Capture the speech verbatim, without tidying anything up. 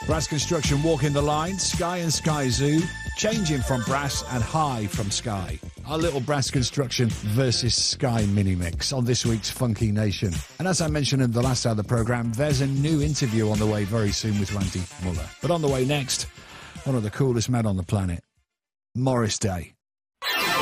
Brass Construction walking the line, Sky and Sky Zoo, changing from Brass and High from Sky. Our little Brass Construction versus Sky mini mix on this week's Funky Nation. And as I mentioned in the last hour of the programme, there's a new interview on the way very soon with Randy Muller. But on the way next, one of the coolest men on the planet, Morris Day.